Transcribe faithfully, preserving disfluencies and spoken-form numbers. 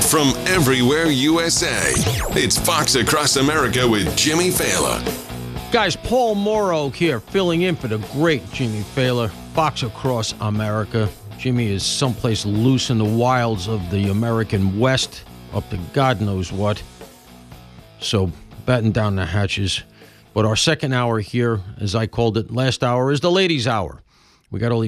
from everywhere U S A. It's Fox Across America with Jimmy Failla. Guys, Paul Morrow here, filling in for the great Jimmy Failla, Fox Across America. Jimmy is someplace loose in the wilds of the American West, up to God knows what. So, batten down the hatches. But our second hour here, as I called it last hour, is the ladies' hour. We got all these